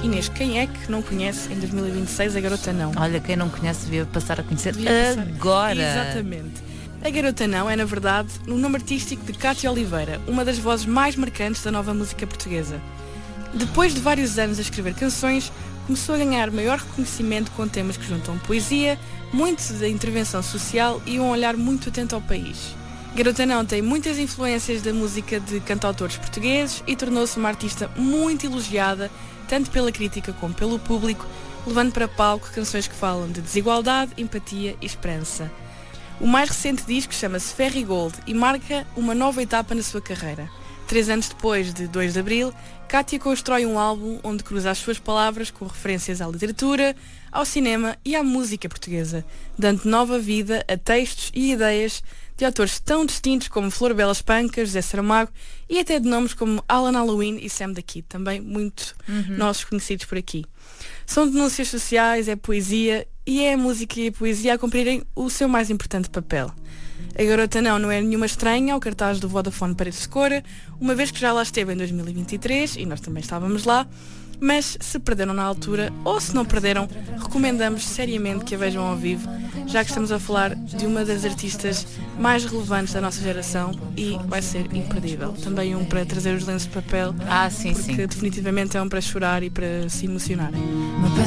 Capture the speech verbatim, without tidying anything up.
Inês, quem é que não conhece em dois mil e vinte e seis a Garota Não? Olha, quem não conhece devia passar a conhecer Devia passar. agora. Exatamente. A Garota Não é, na verdade, o nome artístico de Cátia Oliveira, uma das vozes mais marcantes da nova música portuguesa. Depois de vários anos a escrever canções, começou a ganhar maior reconhecimento com temas que juntam poesia, muito da intervenção social e um olhar muito atento ao país. Garota Não tem muitas influências da música de cantautores portugueses e tornou-se uma artista muito elogiada, tanto pela crítica como pelo público, levando para palco canções que falam de desigualdade, empatia e esperança. O mais recente disco chama-se Ferry Gold e marca uma nova etapa na sua carreira. Três anos depois de dois de Abril, Cátia constrói um álbum onde cruza as suas palavras com referências à literatura, ao cinema e à música portuguesa, dando nova vida a textos e ideias de autores tão distintos como Flor Bela Espanca, José Saramago e até de nomes como Alan Halloween e Sam da Kid, também muito uhum. nossos conhecidos por aqui. São denúncias sociais, é poesia e é a música e a poesia a cumprirem o seu mais importante papel. A Garota Não não é nenhuma estranha ao cartaz do Vodafone Paredes de Cora, uma vez que já lá esteve em dois mil e vinte e três e nós também estávamos lá, mas se perderam na altura ou se não perderam, recomendamos seriamente que a vejam ao vivo, já que estamos a falar de uma das artistas mais relevantes da nossa geração e vai ser imperdível. Também um para trazer os lenços de papel, ah, sim, porque sim. definitivamente é um para chorar e para se emocionarem.